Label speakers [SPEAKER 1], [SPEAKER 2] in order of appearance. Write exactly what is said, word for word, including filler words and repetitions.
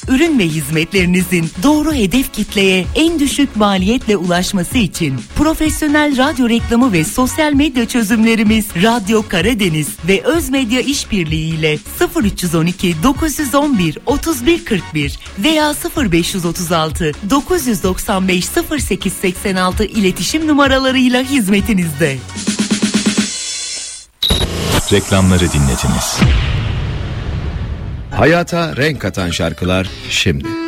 [SPEAKER 1] ürün ve hizmetlerinizin doğru hedef kitleye en düşük maliyetle ulaşması için profesyonel radyo reklamı ve sosyal medya çözümlerimiz Radyo Karadeniz ve Özmedya İşbirliği ile sıfır üç on iki dokuz yüz on bir otuz bir kırk bir veya sıfır beş otuz altı dokuz doksan beş sıfır sekiz seksen altı iletişim numaralarıyla hizmetinizde.
[SPEAKER 2] Reklamları dinlediniz. Hayata renk katan şarkılar şimdi.